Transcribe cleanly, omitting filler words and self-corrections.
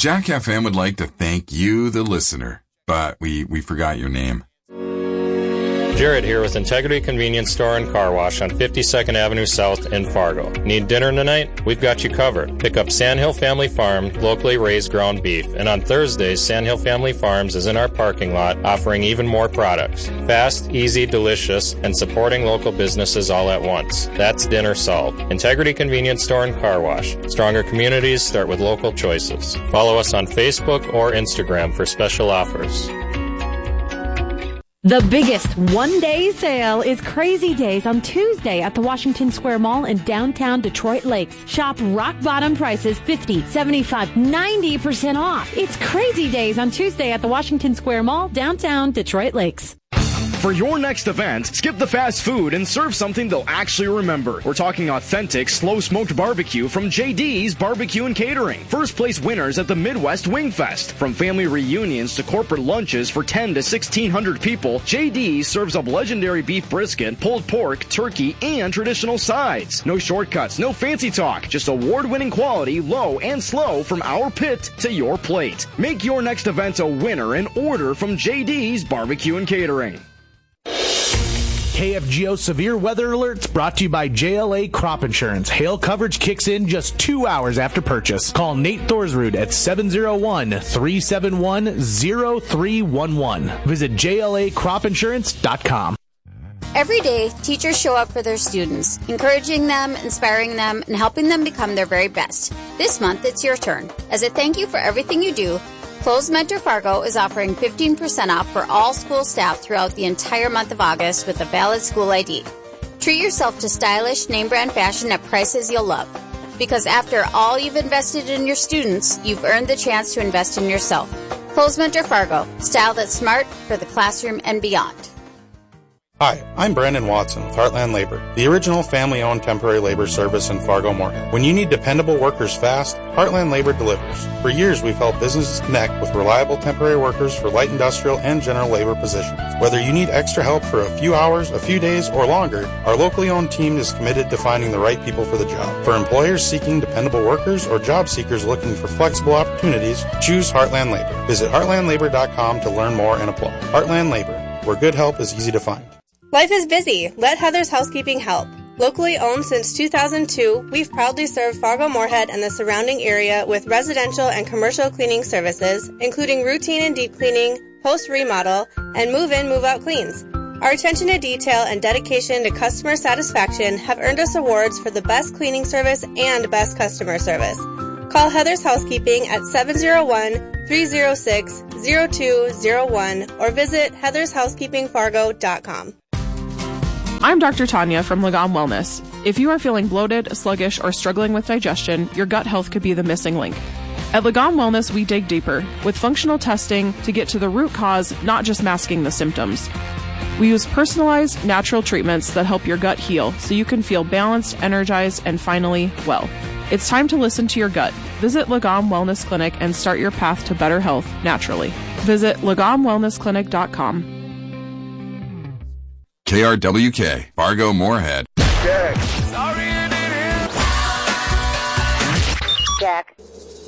Jack FM would like to thank you, the listener, but we forgot your name. Jared here with Integrity Convenience Store and Car Wash on 52nd Avenue South in Fargo. Need dinner tonight? We've got you covered. Pick up Sandhill Family Farm, locally raised ground beef. And on Thursdays, Sandhill Family Farms is in our parking lot offering even more products. Fast, easy, delicious, and supporting local businesses all at once. That's dinner solved. Integrity Convenience Store and Car Wash. Stronger communities start with local choices. Follow us on Facebook or Instagram for special offers. The biggest one-day sale is Crazy Days on Tuesday at the Washington Square Mall in downtown Detroit Lakes. Shop rock-bottom prices 50, 75, 90% off. It's Crazy Days on Tuesday at the Washington Square Mall, downtown Detroit Lakes. For your next event, skip the fast food and serve something they'll actually remember. We're talking authentic, slow-smoked barbecue from JD's Barbecue and Catering. First place winners at the Midwest Wing Fest. From family reunions to corporate lunches for 10 to 1,600 people, JD serves up legendary beef brisket, pulled pork, turkey, and traditional sides. No shortcuts, no fancy talk, just award-winning quality, low and slow from our pit to your plate. Make your next event a winner and order from JD's Barbecue and Catering. KFGO Severe Weather Alerts brought to you by JLA Crop Insurance. Hail coverage kicks in just 2 hours after purchase. Call Nate Thorsrud at 701-371-0311. Visit JLACropInsurance.com. Every day, teachers show up for their students, encouraging them, inspiring them, and helping them become their very best. This month, it's your turn. As a thank you for everything you do, Close Mentor Fargo is offering 15% off for all school staff throughout the entire month of August with a valid school ID. Treat yourself to stylish, name-brand fashion at prices you'll love. Because after all you've invested in your students, you've earned the chance to invest in yourself. Close Mentor Fargo, style that's smart for the classroom and beyond. Hi, I'm Brandon Watson with Heartland Labor, the original family-owned temporary labor service in Fargo-Moorhead. When you need dependable workers fast, Heartland Labor delivers. For years, we've helped businesses connect with reliable temporary workers for light industrial and general labor positions. Whether you need extra help for a few hours, a few days, or longer, our locally owned team is committed to finding the right people for the job. For employers seeking dependable workers or job seekers looking for flexible opportunities, choose Heartland Labor. Visit heartlandlabor.com to learn more and apply. Heartland Labor, where good help is easy to find. Life is busy. Let Heather's Housekeeping help. Locally owned since 2002, we've proudly served Fargo-Moorhead and the surrounding area with residential and commercial cleaning services, including routine and deep cleaning, post-remodel, and move-in, move-out cleans. Our attention to detail and dedication to customer satisfaction have earned us awards for the best cleaning service and best customer service. Call Heather's Housekeeping at 701-306-0201 or visit heathershousekeepingfargo.com. I'm Dr. Tanya from Lagom Wellness. If you are feeling bloated, sluggish, or struggling with digestion, your gut health could be the missing link. At Lagom Wellness, we dig deeper with functional testing to get to the root cause, not just masking the symptoms. We use personalized, natural treatments that help your gut heal so you can feel balanced, energized, and finally, well. It's time to listen to your gut. Visit Lagom Wellness Clinic and start your path to better health naturally. Visit LagomWellnessClinic.com. KRWK, Fargo Moorhead. Jack. Sorry, Jack.